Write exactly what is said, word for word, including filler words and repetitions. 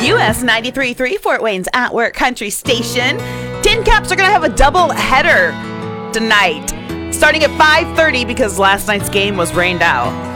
U S ninety-three point three, Fort Wayne's At Work Country Station. Tin Caps are going to have a double header tonight, starting at five thirty because last night's game was rained out.